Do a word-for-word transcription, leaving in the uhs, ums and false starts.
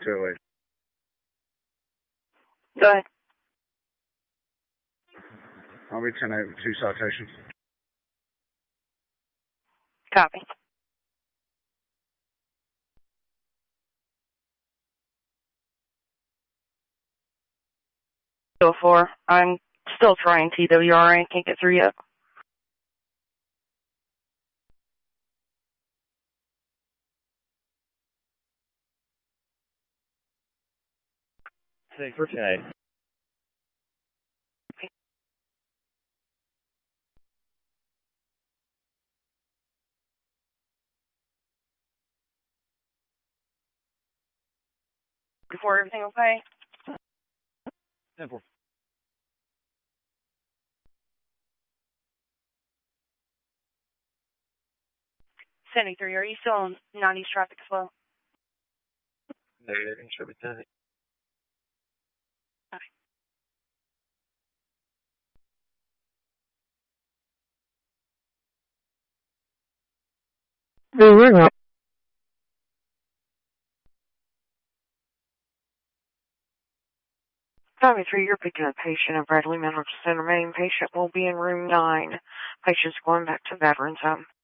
two oh eight. Go ahead. I'll be ten eight with two citations. Copy. two oh four. I'm still trying T W R. I can't get through yet. Thanks for ten. Before everything okay? ten four. seventy-three, are you still on nineties traffic as well? Negative, should be ten. Okay. seventy-three, you're picking up a patient at Bradley Medical Center. Main patient will be in room nine. Patient's going back to Veterans Home.